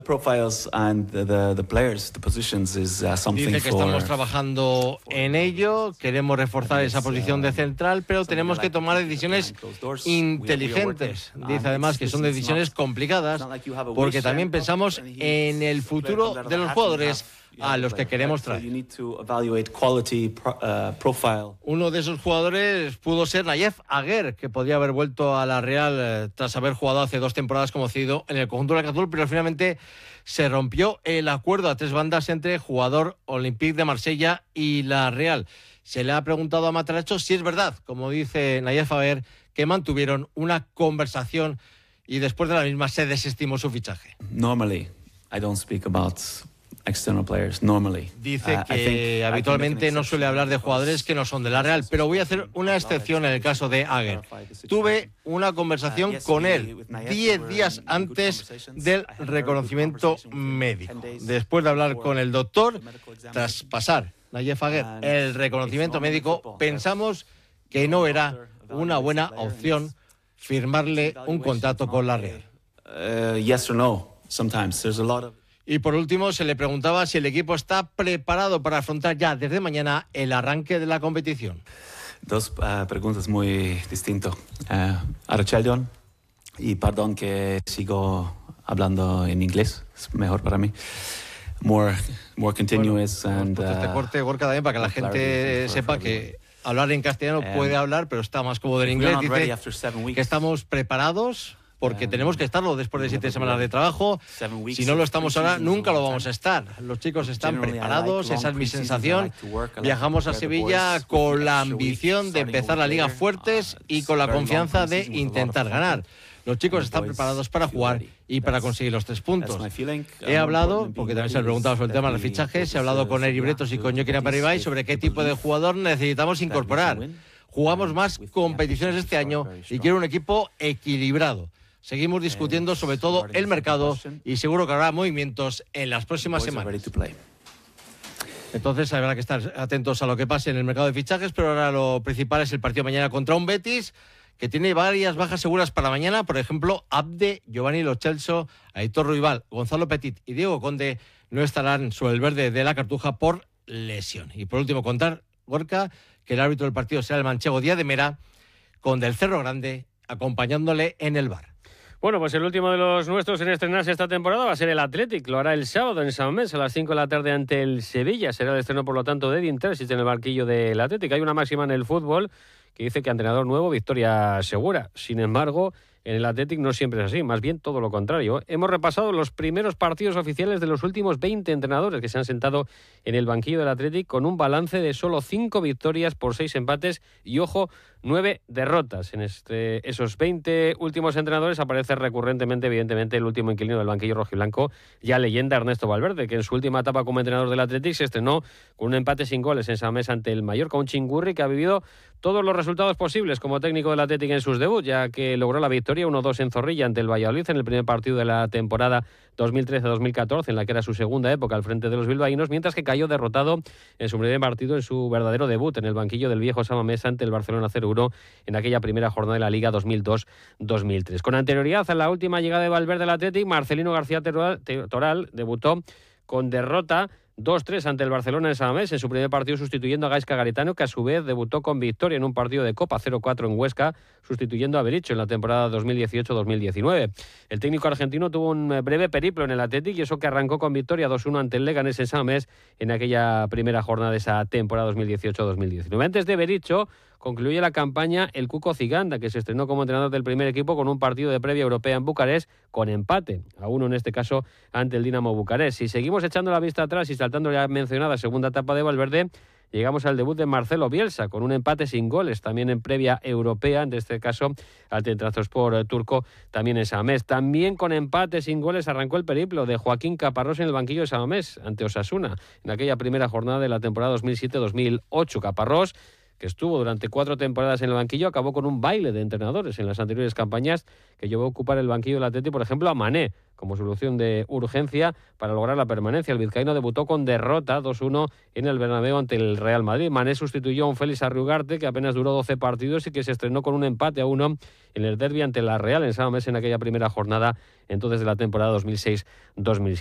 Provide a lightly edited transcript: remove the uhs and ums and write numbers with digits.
Profiles and the players, the positions is something. Dice que estamos trabajando en ello, queremos reforzar esa posición de central, pero tenemos que tomar decisiones inteligentes. Dice además que son decisiones complicadas porque también pensamos en el futuro de los jugadores a los que queremos traer. Uno de esos jugadores pudo ser Nayef Aguer, que podía haber vuelto a la Real tras haber jugado hace 2 temporadas como cedido en el conjunto blanca-azul, pero finalmente se rompió el acuerdo a 3 bandas entre jugador Olympique de Marsella y la Real. Se le ha preguntado a Mataracho si es verdad, como dice Nayef Aguer, que mantuvieron una conversación y después de la misma se desestimó su fichaje. Normally, I don't speak about external players normally. Dice que habitualmente no suele hablar de jugadores que no son de la Real, pero voy a hacer una excepción en el caso de Aguer. Tuve una conversación con él 10 días antes del reconocimiento médico. Después de hablar con el doctor, tras pasar Nayef Aguer el reconocimiento médico, pensamos que no era una buena opción firmarle un contrato con la Real. Yes or no. Sometimes there's a lot of. Y por último, se le preguntaba si el equipo está preparado para afrontar ya desde mañana el arranque de la competición. 2 preguntas muy distintas. Aracelion, y perdón que sigo hablando en inglés, es mejor para mí. More continuous and. Este corte, Gorka, también para que la gente sepa que hablar en castellano puede hablar, pero está más cómodo en inglés. Dice que estamos preparados, porque tenemos que estarlo después de 7 semanas de trabajo. Si no lo estamos ahora, nunca lo vamos a estar. Los chicos están preparados, esa es mi sensación. Viajamos a Sevilla con la ambición de empezar la liga fuertes y con la confianza de intentar ganar. Los chicos están preparados para jugar y para conseguir los 3 puntos. He hablado, porque también se le preguntaba sobre el tema de los fichajes, he hablado con Eri Bretos y con Joaquín Aperribay sobre qué tipo de jugador necesitamos incorporar. Jugamos más competiciones este año y quiero un equipo equilibrado. Seguimos discutiendo sobre todo el mercado y seguro que habrá movimientos en las próximas semanas. Entonces habrá que estar atentos a lo que pase en el mercado de fichajes, pero ahora lo principal es el partido mañana contra un Betis que tiene varias bajas seguras para mañana. Por ejemplo, Abde, Giovanni Lo Celso, Aitor Ruibal, Gonzalo Petit y Diego Conde no estarán sobre el verde de la Cartuja por lesión. Y por último contar, Gorka, que el árbitro del partido será el manchego Díaz de Mera, con Del Cerro Grande acompañándole en el VAR. Bueno, pues el último de los nuestros en estrenarse esta temporada va a ser el Athletic. Lo hará el sábado en San Mamés a las 5 de la tarde ante el Sevilla. Será el estreno, por lo tanto, de Edin Terzic en el banquillo del Athletic. Hay una máxima en el fútbol que dice que entrenador nuevo, victoria segura. Sin embargo, en el Athletic no siempre es así, más bien todo lo contrario. Hemos repasado los primeros partidos oficiales de los últimos 20 entrenadores que se han sentado en el banquillo del Athletic con un balance de solo 5 victorias por 6 empates y, ojo, 9 derrotas. En esos 20 últimos entrenadores aparece recurrentemente, evidentemente, el último inquilino del banquillo rojiblanco, ya leyenda, Ernesto Valverde, que en su última etapa como entrenador del Athletic se estrenó con un empate sin goles en San Mamés ante el Mallorca, un Chingurri que ha vivido todos los resultados posibles como técnico del Athletic en sus debuts, ya que logró la victoria 1-2 en Zorrilla ante el Valladolid en el primer partido de la temporada 2013-2014, en la que era su segunda época al frente de los bilbaínos, mientras que cayó derrotado en su primer partido en su verdadero debut en el banquillo del viejo San Mamés ante el Barcelona 0-1 en aquella primera jornada de la Liga 2002-2003. Con anterioridad a la última llegada de Valverde al Athletic, Marcelino García Toral debutó con derrota 2-3 ante el Barcelona en San Mamés en su primer partido, sustituyendo a Gaizka Garitano, que a su vez debutó con victoria en un partido de Copa 0-4 en Huesca, sustituyendo a Berizzo en la temporada 2018-2019. El técnico argentino tuvo un breve periplo en el Athletic y eso que arrancó con victoria 2-1 ante el Leganés en San Mamés en aquella primera jornada de esa temporada 2018-2019. Antes de Berizzo concluye la campaña el Cuco Ciganda, que se estrenó como entrenador del primer equipo con un partido de previa europea en Bucarest con empate, a 1 en este caso ante el Dinamo Bucarest. Si seguimos echando la vista atrás y saltando la mencionada segunda etapa de Valverde, llegamos al debut de Marcelo Bielsa con un empate sin goles, también en previa europea, en este caso ante el Trabzonspor turco, también en San Mamés. También con empate sin goles arrancó el periplo de Joaquín Caparrós en el banquillo de San Mamés ante Osasuna, en aquella primera jornada de la temporada 2007-2008. Caparrós, que estuvo durante 4 temporadas en el banquillo, acabó con un baile de entrenadores en las anteriores campañas que llevó a ocupar el banquillo del Atleti, por ejemplo, a Mané, como solución de urgencia para lograr la permanencia. El vizcaíno debutó con derrota 2-1 en el Bernabéu ante el Real Madrid. Mané sustituyó a un Félix Arriugarte que apenas duró 12 partidos y que se estrenó con un empate a 1 en el derbi ante la Real en San Mamés en aquella primera jornada entonces de la temporada 2006-2007.